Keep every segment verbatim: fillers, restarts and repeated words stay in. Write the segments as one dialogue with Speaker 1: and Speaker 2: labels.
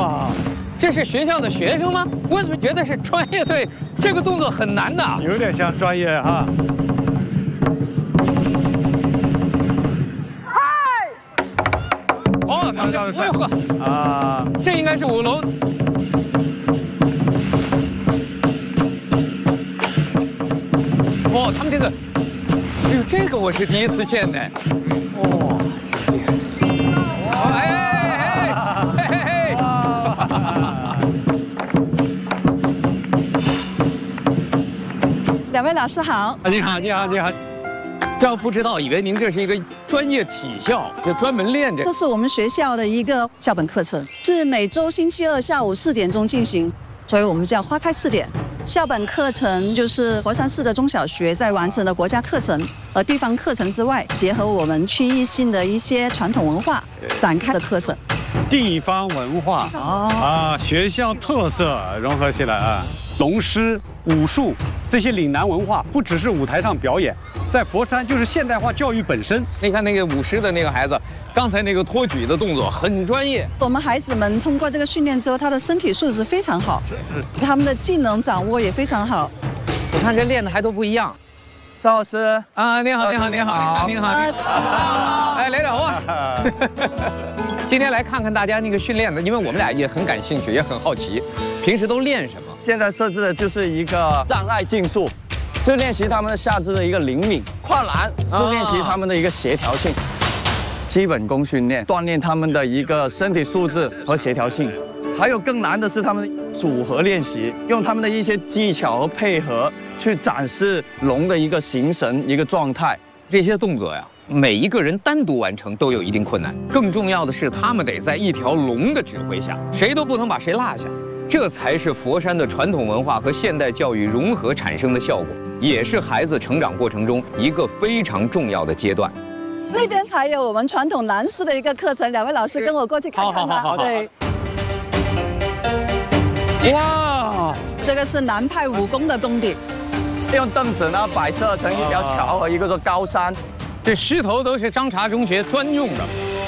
Speaker 1: 哇，
Speaker 2: 这是学校的学生吗？我怎么觉得是专业队？这个动作很难的，
Speaker 1: 有点像专业哈。
Speaker 2: 嗨！哦，他们这，哎呦呵，啊，这应该是舞龙。哦，他们这个，哎呦，这个我是第一次见的。哦，哎哎哎嘿嘿嘿！
Speaker 3: 两位老师好。
Speaker 1: 你好，你好，你好。
Speaker 2: 要不知道，以为您这是一个专业体校，就专门练这。
Speaker 3: 这是我们学校的一个校本课程，是每周星期二下午四点钟进行，所以我们叫花开四点。校本课程就是佛山市的中小学在完成的国家课程和地方课程之外，结合我们区域性的一些传统文化展开的课程。
Speaker 1: 地方文化啊，学校特色融合起来啊，龙狮、武术这些岭南文化，不只是舞台上表演，在佛山就是现代化教育本身。
Speaker 2: 你看那个舞狮的那个孩子，刚才那个托举的动作很专业。
Speaker 3: 我们孩子们通过这个训练之后，他的身体素质非常好，他们的技能掌握也非常好。
Speaker 2: 我看这练的还都不一样。
Speaker 4: 邵老师
Speaker 2: 啊，你好，你好，你好，你好，你好，哎，来点话。今天来看看大家那个训练的，因为我们俩也很感兴趣，也很好奇，平时都练什么？
Speaker 4: 现在设置的就是一个障碍竞速，就练习他们的下肢的一个灵敏；跨栏是练习他们的一个协调性。基本功训练，锻炼他们的一个身体素质和协调性。还有更难的是他们的组合练习，用他们的一些技巧和配合去展示龙的一个形神、一个状态。
Speaker 2: 这些动作呀，每一个人单独完成都有一定困难。更重要的是，他们得在一条龙的指挥下，谁都不能把谁落下。这才是佛山的传统文化和现代教育融合产生的效果，也是孩子成长过程中一个非常重要的阶段。
Speaker 3: 那边还有我们传统南狮的一个课程，两位老师跟我过去看看吧。
Speaker 2: 好好好好。
Speaker 3: 对。
Speaker 1: 哇，
Speaker 3: 这个是南派武功的功底。
Speaker 4: 用凳子呢摆设成一条桥和一个座高山。
Speaker 2: 这狮头都是张察中学专用的。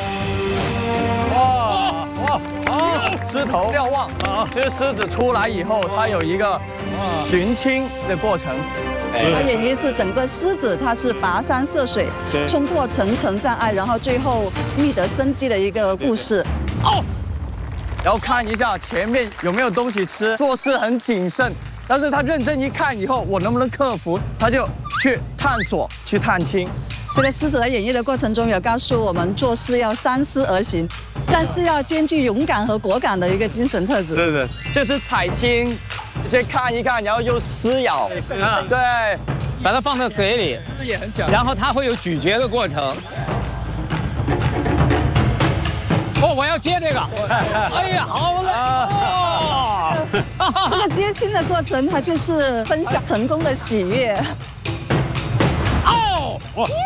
Speaker 4: 哇哇啊！狮头瞭望啊，就是狮子出来以后，它有一个寻亲的过程。
Speaker 3: 它演绎是整个狮子，它是跋山涉水，冲破层层障碍，然后最后觅得生机的一个故事。
Speaker 4: 哦，然后看一下前面有没有东西吃，做事很谨慎。但是他认真一看以后，我能不能克服？他就去探索，去探亲。
Speaker 3: 这个狮子的演绎的过程中，有告诉我们做事要三思而行，但是要兼具勇敢和果敢的一个精神特质。
Speaker 1: 对对，
Speaker 4: 就是采青，先看一看，然后又撕咬，对，
Speaker 2: 把它放到嘴里，然后它会有咀嚼的过程。哦，我要接这个。哎呀，好嘞！哦，
Speaker 3: 这个接亲的过程，它就是分享成功的喜悦。
Speaker 2: 哦，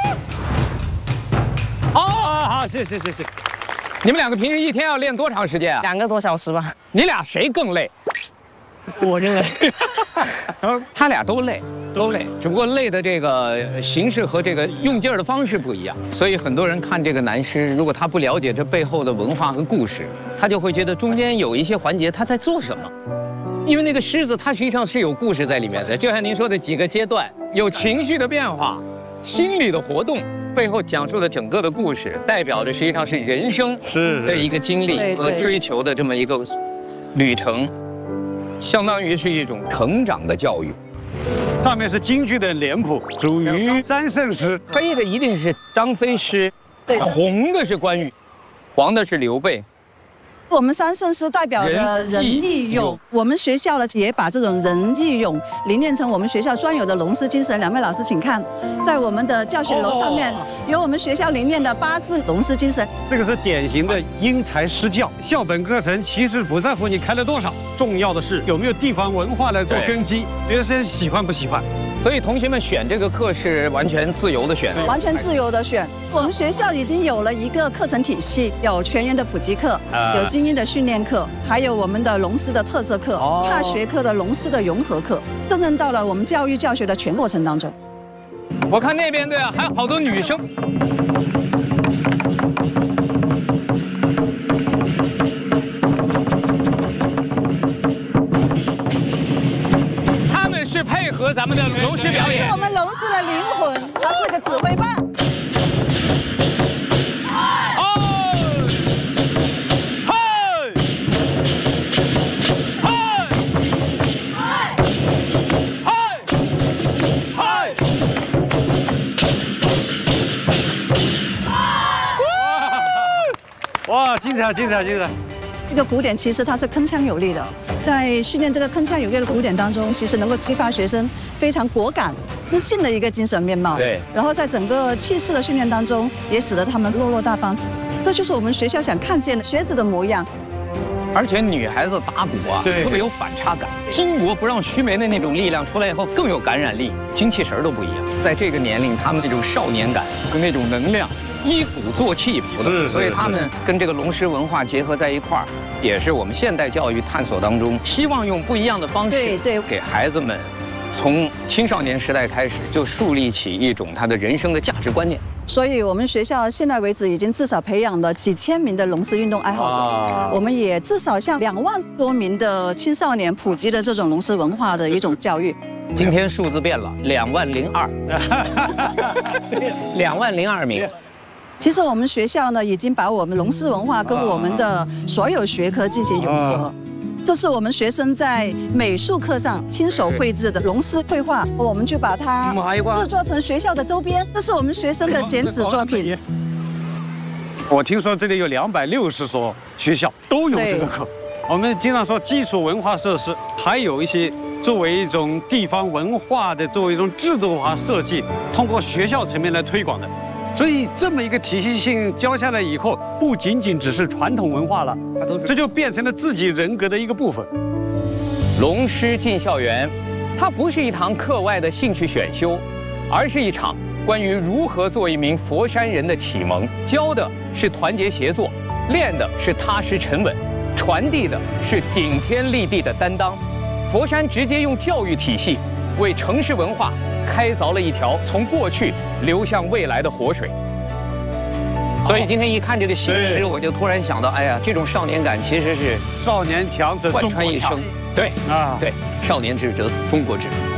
Speaker 1: 好，好，好，谢谢，谢谢。
Speaker 2: 你们两个平时一天要练多长时间啊？
Speaker 5: 两个多小时吧。
Speaker 2: 你俩谁更累？
Speaker 5: 我认为，
Speaker 2: 他俩都累，都累，只不过累的这个形式和这个用劲儿的方式不一样。所以很多人看这个南狮，如果他不了解这背后的文化和故事，他就会觉得中间有一些环节他在做什么。因为那个狮子它实际上是有故事在里面的，就像您说的几个阶段，有情绪的变化，心理的活动，背后讲述的整个的故事，代表的实际上是人生的一个经历和追求的这么一个旅程。相当于是一种成长的教育。
Speaker 1: 上面是京剧的脸谱，属于三圣狮。
Speaker 2: 黑的一定是张飞狮，对，红的是关羽，黄的是刘备。
Speaker 3: 我们三圣狮代表的仁义勇，我们学校呢也把这种仁义勇凝练成我们学校专有的龙狮精神。两位老师请看，在我们的教学楼上面有我们学校凝练的八字龙狮精神。
Speaker 1: 这个是典型的因材施教。校本课程其实不在乎你开了多少，重要的是有没有地方文化来做根基，学生喜欢不喜欢。
Speaker 2: 所以同学们选这个课是完全自由的选，
Speaker 3: 完全自由的选。我们学校已经有了一个课程体系，有全员的普及课，有精英的训练课，还有我们的龙狮的特色课、踏学课的龙狮的融合课，真正到了我们教育教学的全过程当中。
Speaker 2: 我看那边对啊，还有好多女生。
Speaker 1: 哇，精彩精彩精彩！
Speaker 3: 这个鼓点其实它是铿锵有力的，在训练这个铿锵有力的鼓点当中，其实能够激发学生非常果敢、自信的一个精神面貌。
Speaker 2: 对。
Speaker 3: 然后在整个气势的训练当中，也使得他们落落大方。这就是我们学校想看见的学子的模样。
Speaker 2: 而且女孩子打鼓啊，
Speaker 1: 对，
Speaker 2: 特别有反差感，巾帼不让须眉的那种力量出来以后更有感染力，精气神都不一样。在这个年龄，他们那种少年感跟那种能量。一鼓作气谱的，所以他们跟这个龙狮文化结合在一块儿，也是我们现代教育探索当中，希望用不一样的方式，
Speaker 3: 对对，
Speaker 2: 给孩子们从青少年时代开始就树立起一种他的人生的价值观念。
Speaker 3: 所以，我们学校现在为止已经至少培养了几千名的龙狮运动爱好者，啊、我们也至少向两万多名的青少年普及了这种龙狮文化的一种教育。
Speaker 2: 今天数字变了，两万零二，两万零二名。
Speaker 3: 其实我们学校呢，已经把我们龙狮文化跟我们的所有学科进行融合。这是我们学生在美术课上亲手绘制的龙狮绘画，我们就把它制作成学校的周边。这是我们学生的剪纸作品。
Speaker 1: 我听说这里有两百六十所学校都有这个课。我们经常说基础文化设施，还有一些作为一种地方文化的，作为一种制度化设计，通过学校层面来推广的。所以这么一个体系性教下来以后，不仅仅只是传统文化了，这就变成了自己人格的一个部分。
Speaker 2: 龙狮进校园，它不是一堂课外的兴趣选修，而是一场关于如何做一名佛山人的启蒙。教的是团结协作，练的是踏实沉稳，传递的是顶天立地的担当。佛山直接用教育体系为城市文化开凿了一条从过去流向未来的活水。所以今天一看这个形式，我就突然想到，哎呀，这种少年感其实是
Speaker 1: 少年强则
Speaker 2: 贯穿一生。对啊，对，少年智则中国智。